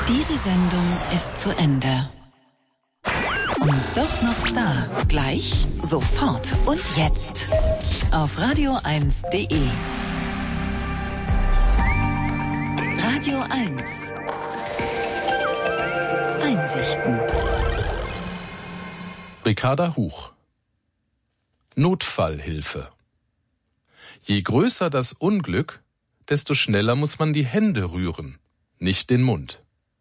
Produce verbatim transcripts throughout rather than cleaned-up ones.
Diese Sendung ist zu Ende. Und doch noch da. Gleich, sofort und jetzt. Auf radio eins punkt de. Radio eins. Einsichten. Ricarda Huch. Notfallhilfe. Je größer das Unglück, desto schneller muss man die Hände rühren, nicht den Mund.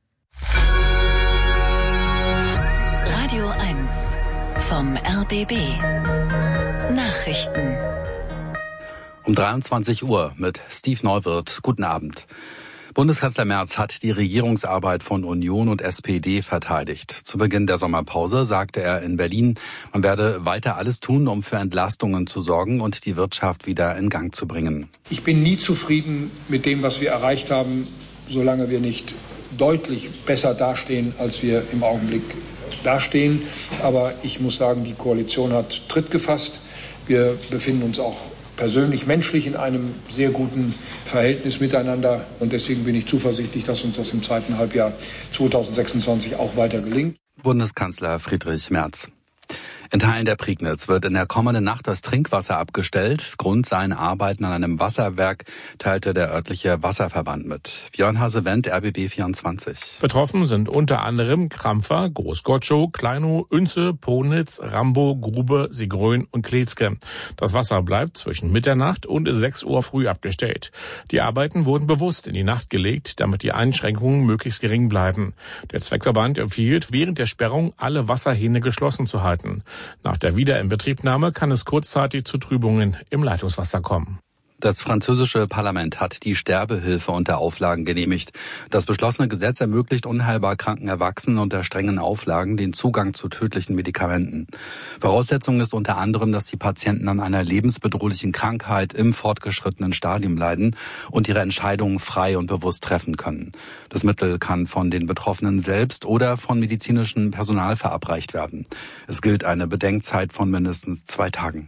Radio eins vom R B B. Nachrichten. Um dreiundzwanzig Uhr mit Steve Neuwirth. Guten Abend. Bundeskanzler Merz hat die Regierungsarbeit von Union und S P D verteidigt. Zu Beginn der Sommerpause sagte er in Berlin, man werde weiter alles tun, um für Entlastungen zu sorgen und die Wirtschaft wieder in Gang zu bringen. Ich bin nie zufrieden mit dem, was wir erreicht haben, solange wir nicht deutlich besser dastehen, als wir im Augenblick dastehen. Aber ich muss sagen, die Koalition hat Tritt gefasst. Wir befinden uns auch persönlich, menschlich in einem sehr guten Verhältnis miteinander. Und deswegen bin ich zuversichtlich, dass uns das im zweiten Halbjahr zweitausendsechsundzwanzig auch weiter gelingt. Bundeskanzler Friedrich Merz. In Teilen der Prignitz wird in der kommenden Nacht das Trinkwasser abgestellt. Grund seien Arbeiten an einem Wasserwerk, teilte der örtliche Wasserverband mit. Björn Hasewendt, R B B vierundzwanzig. Betroffen sind unter anderem Krampfer, Großgotschow, Kleinow, Oense, Ponitz, Rambo, Grube, Sigrön und Kletzke. Das Wasser bleibt zwischen Mitternacht und sechs Uhr früh abgestellt. Die Arbeiten wurden bewusst in die Nacht gelegt, damit die Einschränkungen möglichst gering bleiben. Der Zweckverband empfiehlt, während der Sperrung alle Wasserhähne geschlossen zu halten. Nach der Wiederinbetriebnahme kann es kurzzeitig zu Trübungen im Leitungswasser kommen. Das französische Parlament hat die Sterbehilfe unter Auflagen genehmigt. Das beschlossene Gesetz ermöglicht unheilbar kranken Erwachsenen unter strengen Auflagen den Zugang zu tödlichen Medikamenten. Voraussetzung ist unter anderem, dass die Patienten an einer lebensbedrohlichen Krankheit im fortgeschrittenen Stadium leiden und ihre Entscheidungen frei und bewusst treffen können. Das Mittel kann von den Betroffenen selbst oder von medizinischem Personal verabreicht werden. Es gilt eine Bedenkzeit von mindestens zwei Tagen.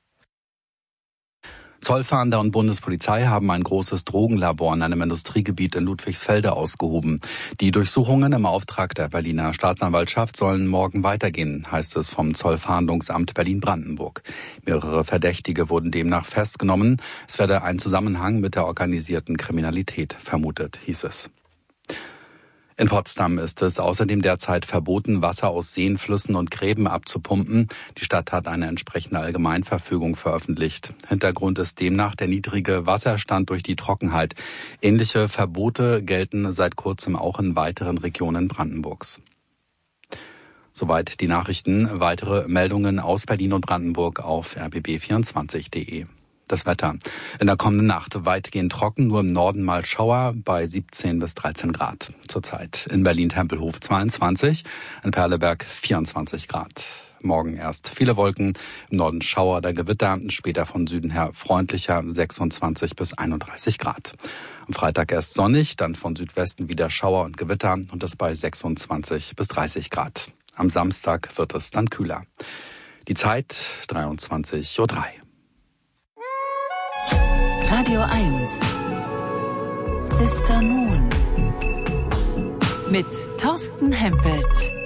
Zollfahnder und Bundespolizei haben ein großes Drogenlabor in einem Industriegebiet in Ludwigsfelde ausgehoben. Die Durchsuchungen im Auftrag der Berliner Staatsanwaltschaft sollen morgen weitergehen, heißt es vom Zollfahndungsamt Berlin-Brandenburg. Mehrere Verdächtige wurden demnach festgenommen. Es werde ein Zusammenhang mit der organisierten Kriminalität vermutet, hieß es. In Potsdam ist es außerdem derzeit verboten, Wasser aus Seen, Flüssen und Gräben abzupumpen. Die Stadt hat eine entsprechende Allgemeinverfügung veröffentlicht. Hintergrund ist demnach der niedrige Wasserstand durch die Trockenheit. Ähnliche Verbote gelten seit kurzem auch in weiteren Regionen Brandenburgs. Soweit die Nachrichten. Weitere Meldungen aus Berlin und Brandenburg auf r b b vierundzwanzig punkt de. Das Wetter. In der kommenden Nacht weitgehend trocken, nur im Norden mal Schauer bei siebzehn bis dreizehn Grad. Zurzeit in Berlin-Tempelhof zweiundzwanzig, in Perleberg vierundzwanzig Grad. Morgen erst viele Wolken, im Norden Schauer oder Gewitter, später von Süden her freundlicher sechsundzwanzig bis einunddreißig Grad. Am Freitag erst sonnig, dann von Südwesten wieder Schauer und Gewitter und das bei sechsundzwanzig bis dreißig Grad. Am Samstag wird es dann kühler. Die Zeit dreiundzwanzig Uhr drei. Radio eins. Sister Moon. Mit Thorsten Hempelt.